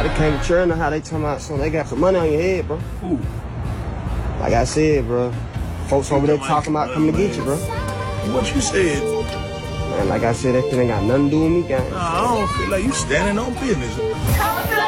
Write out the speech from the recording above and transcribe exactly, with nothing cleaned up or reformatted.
Somebody came to church how they talking about something. They got some money on your head, bro. Who? Like I said, bro. Folks over there talking about coming to get you, bro. What you said? Man, like I said, that thing ain't got nothing to do with me, gang. Nah, I don't feel like you standing on business.